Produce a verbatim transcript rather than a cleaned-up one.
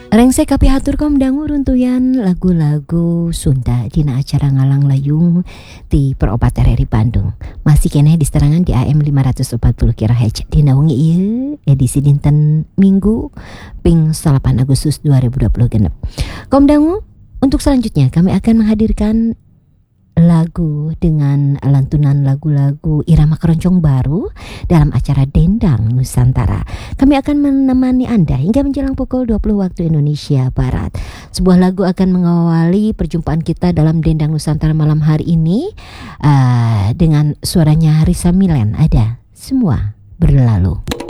Rengsek kapi hatur kom dangu runtuyan lagu-lagu Sunda dina acara ngalang layung di Perobat R R I Bandung. Masih kene di serangan di A M lima ratus empat puluh kHz dina wengi ieu edisi dinten Minggu ping delapan Agustus dua ribu dua puluh genep. Kom dangu, untuk selanjutnya kami akan menghadirkan lagu dengan lantunan lagu-lagu irama keroncong baru dalam acara Dendang Nusantara. Kami akan menemani Anda hingga menjelang pukul dua puluh waktu Indonesia Barat. Sebuah lagu akan mengawali perjumpaan kita dalam Dendang Nusantara malam hari ini uh, dengan suaranya Risa Milen. Ada Semua Berlalu.